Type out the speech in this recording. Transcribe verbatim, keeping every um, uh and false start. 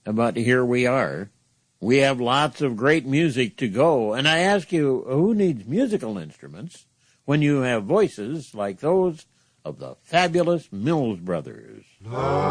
but here we are. We have lots of great music to go, and I ask you, who needs musical instruments when you have voices like those of the fabulous Mills Brothers?